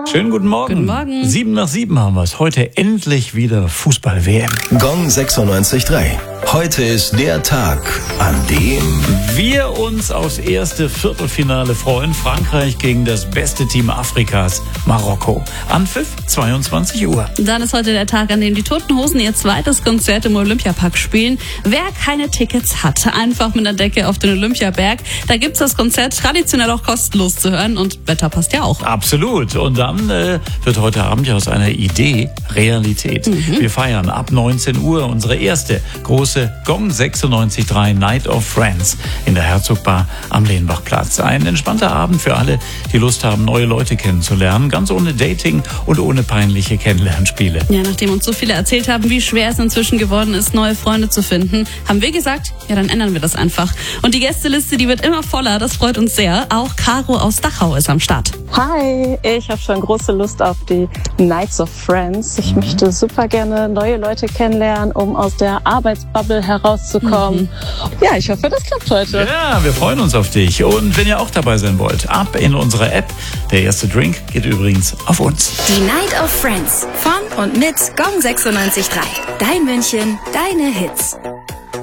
Schönen guten Morgen. Guten Morgen. 7:07 haben wir es. Heute endlich wieder Fußball-WM. Gong 96.3. Heute ist der Tag, an dem wir uns aufs erste Viertelfinale freuen. Frankreich gegen das beste Team Afrikas, Marokko. Anpfiff 22 Uhr. Dann ist heute der Tag, an dem die Toten Hosen ihr zweites Konzert im Olympiapark spielen. Wer keine Tickets hat, einfach mit einer Decke auf den Olympiaberg. Da gibt's das Konzert traditionell auch kostenlos zu hören und Wetter passt ja auch. Absolut. Und dann wird heute Abend ja aus einer Idee Realität. Wir feiern ab 19 Uhr unsere erste große Gong 96.3 Night of Friends in der Herzogbar am Lehnbachplatz. Ein entspannter Abend für alle, die Lust haben, neue Leute kennenzulernen. Ganz ohne Dating und ohne peinliche Kennenlernspiele. Ja, nachdem uns so viele erzählt haben, wie schwer es inzwischen geworden ist, neue Freunde zu finden, haben wir gesagt, ja, dann ändern wir das einfach. Und die Gästeliste, die wird immer voller, das freut uns sehr. Auch Caro aus Dachau ist am Start. Hi, ich habe schon große Lust auf die Nights of Friends. Ich möchte super gerne neue Leute kennenlernen, um aus der Arbeitsbubble herauszukommen. Ja, ich hoffe, das klappt heute. Ja, wir freuen uns auf dich. Und wenn ihr auch dabei sein wollt, ab in unsere App. Der erste Drink geht übrigens auf uns. Die Night of Friends von und mit Gong 96.3. Dein München, deine Hits.